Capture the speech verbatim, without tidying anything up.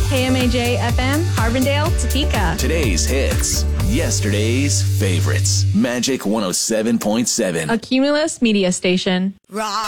K M A J F M, Harbondale, Topeka. Today's hits, yesterday's favorites. Magic one oh seven point seven. A Cumulus media station. Rock.